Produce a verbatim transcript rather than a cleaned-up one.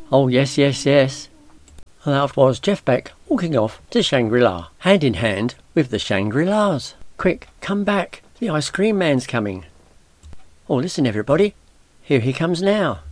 Oh, yes, yes, yes. And that was Jeff Beck walking off to Shangri-La, hand in hand with the Shangri-Las. Quick, come back, the ice cream man's coming. Oh, listen everybody, here he comes now.